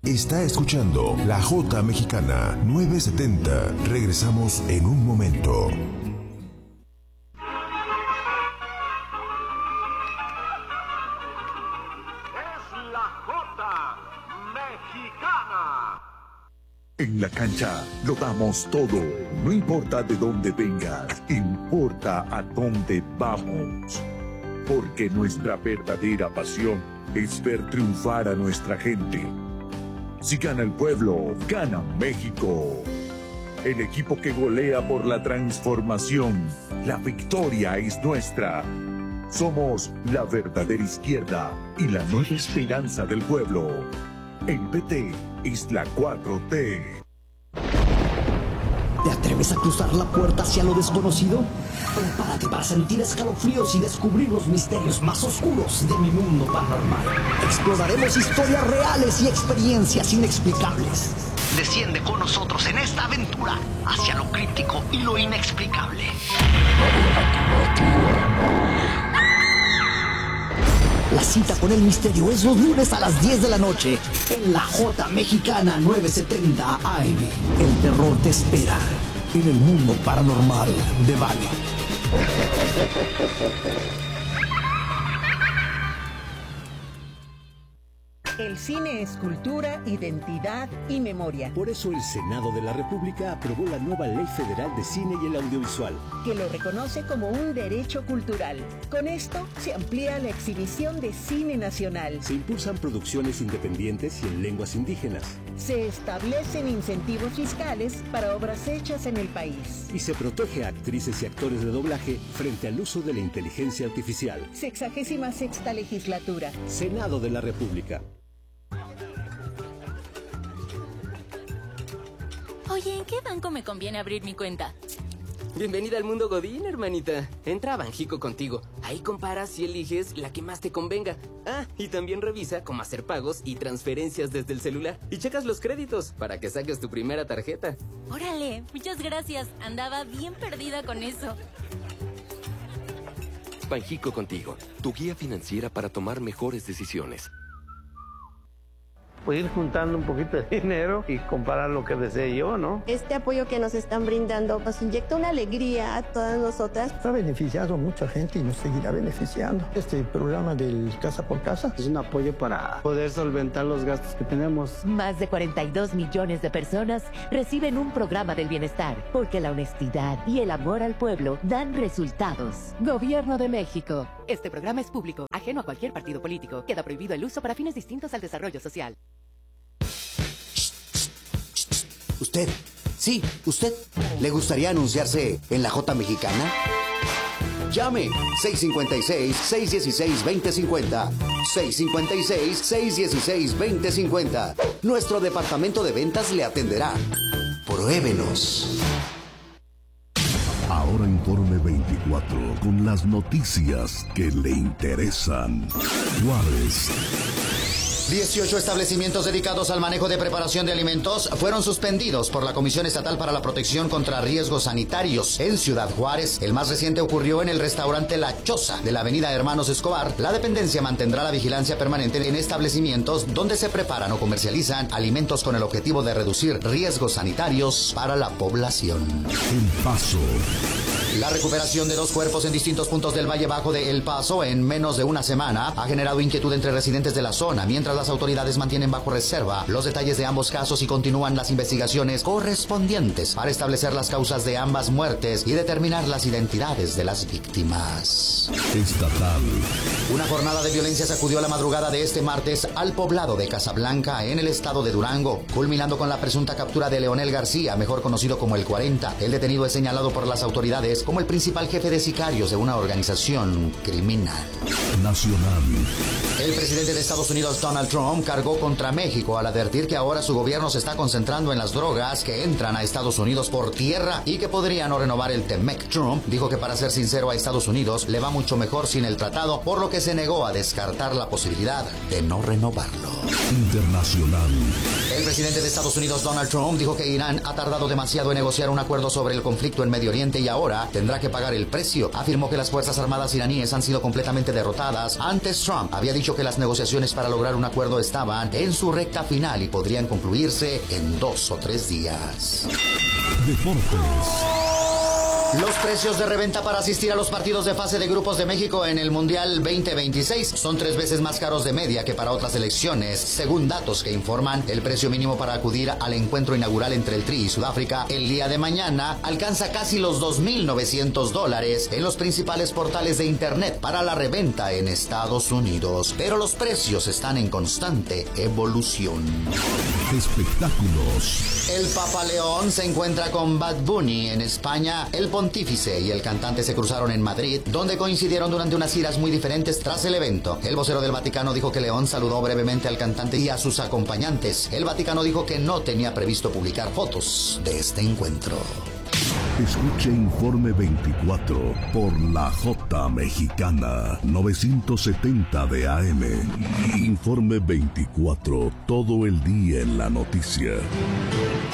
Está escuchando La Jota Mexicana 970. Regresamos en un momento. En la cancha lo damos todo, no importa de dónde vengas, importa a dónde vamos. Porque nuestra verdadera pasión es ver triunfar a nuestra gente. Si gana el pueblo, gana México. El equipo que golea por la transformación, la victoria es nuestra. Somos la verdadera izquierda y la nueva esperanza del pueblo. El PT es la 4T. ¿Te atreves a cruzar la puerta hacia lo desconocido? Prepárate para sentir escalofríos y descubrir los misterios más oscuros de mi mundo paranormal. Exploraremos historias reales y experiencias inexplicables. Desciende con nosotros en esta aventura hacia lo críptico y lo inexplicable. La cita con el misterio es los lunes a las 10 de la noche en La Jota Mexicana 970 AM. El terror te espera en el mundo paranormal de Vale. El cine es cultura, identidad y memoria. Por eso el Senado de la República aprobó la nueva Ley Federal de Cine y el Audiovisual, que lo reconoce como un derecho cultural. Con esto se amplía la exhibición de cine nacional. Se impulsan producciones independientes y en lenguas indígenas. Se establecen incentivos fiscales para obras hechas en el país. Y se protege a actrices y actores de doblaje frente al uso de la inteligencia artificial. 66ª legislatura. Senado de la República. Oye, ¿en qué banco me conviene abrir mi cuenta? Bienvenida al mundo Godín, hermanita. Entra a Banjico contigo. Ahí comparas y eliges la que más te convenga. Ah, y también revisa cómo hacer pagos y transferencias desde el celular. Y checas los créditos para que saques tu primera tarjeta. Órale, muchas gracias. Andaba bien perdida con eso. Banjico contigo, tu guía financiera para tomar mejores decisiones. Pues ir juntando un poquito de dinero y comparar lo que desee yo, ¿no? Este apoyo que nos están brindando nos inyecta una alegría a todas nosotras. Ha beneficiado a mucha gente y nos seguirá beneficiando. Este programa del Casa por Casa es un apoyo para poder solventar los gastos que tenemos. Más de 42 millones de personas reciben un programa del bienestar, porque la honestidad y el amor al pueblo dan resultados. Gobierno de México. Este programa es público, ajeno a cualquier partido político. Queda prohibido el uso para fines distintos al desarrollo social. ¿Usted? Sí, usted. ¿Le gustaría anunciarse en La Jota Mexicana? Llame 656-616-2050. 656-616-2050. Nuestro departamento de ventas le atenderá. Pruébenos. Ahora Informe 24, con las noticias que le interesan. Juárez. 18 establecimientos dedicados al manejo de preparación de alimentos fueron suspendidos por la Comisión Estatal para la Protección contra Riesgos Sanitarios en Ciudad Juárez. El más reciente ocurrió en el restaurante La Choza de la avenida Hermanos Escobar. La dependencia mantendrá la vigilancia permanente en establecimientos donde se preparan o comercializan alimentos con el objetivo de reducir riesgos sanitarios para la población. El Paso. La recuperación de 2 cuerpos en distintos puntos del Valle Bajo de El Paso en menos de una semana ha generado inquietud entre residentes de la zona, mientras las autoridades mantienen bajo reserva los detalles de ambos casos y continúan las investigaciones correspondientes para establecer las causas de ambas muertes y determinar las identidades de las víctimas. Estatal. Una jornada de violencia sacudió la madrugada de este martes al poblado de Casablanca, en el estado de Durango, culminando con la presunta captura de Leonel García, mejor conocido como el 40. El detenido es señalado por las autoridades como el principal jefe de sicarios de una organización criminal. Nacional. El presidente de Estados Unidos, Donald Trump, cargó contra México al advertir que ahora su gobierno se está concentrando en las drogas que entran a Estados Unidos por tierra y que podrían no renovar el TEMEC. Trump dijo que, para ser sincero, a Estados Unidos le va mucho mejor sin el tratado, por lo que se negó a descartar la posibilidad de no renovarlo. Internacional. El presidente de Estados Unidos, Donald Trump, dijo que Irán ha tardado demasiado en negociar un acuerdo sobre el conflicto en Medio Oriente y ahora tendrá que pagar el precio. Afirmó que las Fuerzas Armadas iraníes han sido completamente derrotadas. Antes, Trump había dicho que las negociaciones para lograr un acuerdo estaban en su recta final y podrían concluirse en 2 o 3 días. Deportes. Los precios de reventa para asistir a los partidos de fase de grupos de México en el Mundial 2026 son 3 veces más caros de media que para otras elecciones. Según datos que informan, el precio mínimo para acudir al encuentro inaugural entre el Tri y Sudáfrica el día de mañana alcanza casi los $2,900 en los principales portales de internet para la reventa en Estados Unidos. Pero los precios están en constante evolución. Espectáculos. El Papa León se encuentra con Bad Bunny en España. El pontífice y el cantante se cruzaron en Madrid, donde coincidieron durante unas giras muy diferentes tras el evento. El vocero del Vaticano dijo que León saludó brevemente al cantante y a sus acompañantes. El Vaticano dijo que no tenía previsto publicar fotos de este encuentro. Escuche Informe 24 por la J Mexicana 970 de AM. Informe 24, todo el día en la noticia.